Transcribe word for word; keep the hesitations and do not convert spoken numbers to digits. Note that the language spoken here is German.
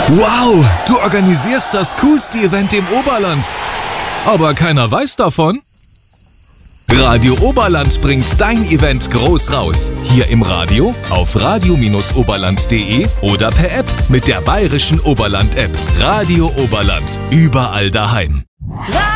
Wow, du organisierst das coolste Event im Oberland. Aber keiner weiß davon? Radio Oberland bringt dein Event groß raus. Hier im Radio, auf radio oberland punkt de oder per App mit der bayerischen Oberland-App. Radio Oberland, überall daheim.